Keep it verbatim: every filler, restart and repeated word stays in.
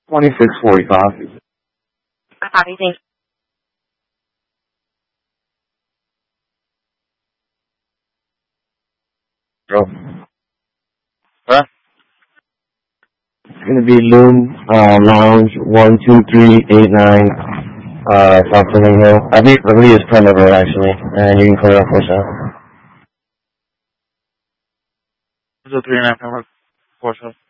twenty-six forty-five. Copy, thank Bro. Huh? It's gonna be Loom, uh, Lounge, one two three eight nine, uh, South Fleming Hill. I believe, I believe it's Plymouth Road, actually, and you can call it up for us. It's a three and a half hour course.